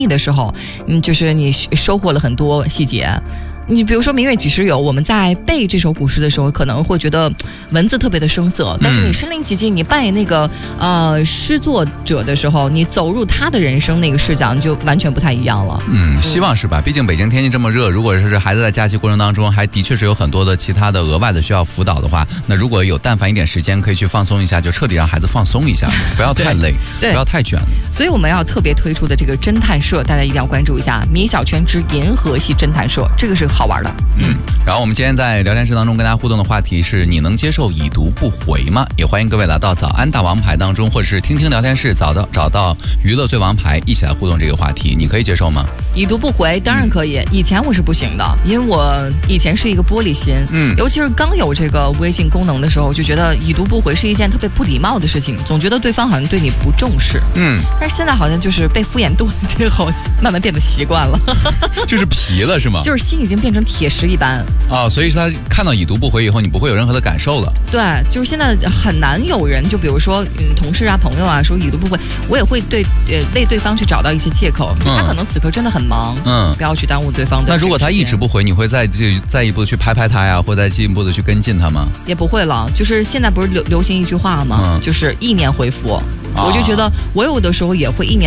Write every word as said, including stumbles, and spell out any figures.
的时候，嗯，就是你收获了很多细节。你比如说《明月几时有》，我们在背这首古诗的时候，可能会觉得文字特别的生涩，但是你身临其境，你扮演那个呃诗作者的时候，你走入他的人生那个视角，你就完全不太一样了。 嗯，希望是吧？毕竟北京天气这么热，如果是孩子在假期过程当中，还的确是有很多的其他的额外的需要辅导的话，那如果有但凡一点时间可以去放松一下，就彻底让孩子放松一下，不要太累，不要太卷了。 所以我们要特别推出的这个侦探社，大家一定要关注一下米小圈之银河系侦探社，这个是好玩的。 嗯，然后我们今天在聊天室当中跟大家互动的话题是：你能接受已读不回吗？也欢迎各位来到早安大王牌当中，或者是听听聊天室找到找到娱乐最王牌，一起来互动这个话题，你可以接受吗？ 已读不回当然可以，以前我是不行的，因为我以前是一个玻璃心，嗯，尤其是刚有这个微信功能的时候，就觉得已读不回是一件特别不礼貌的事情，总觉得对方好像对你不重视，嗯，但是现在好像就是被敷衍多了之后，慢慢变得习惯了， 就是皮了是吗？ 就是心已经变成铁石一般啊、哦，所以他看到已读不回以后，你不会有任何的感受了。 对，就是现在很难有人，就比如说嗯，同事啊、朋友啊，说已读不回，我也会对呃为对方去找到一些借口，嗯、他可能此刻真的很忙，嗯，不要去耽误对方的。 那如果他一直不回，你会再就再一步去拍拍他呀，或者再进一步的去跟进他吗？ 也不会了，就是现在不是流流行一句话吗？嗯、就是意念回复，啊、我就觉得我有的时候也会意念。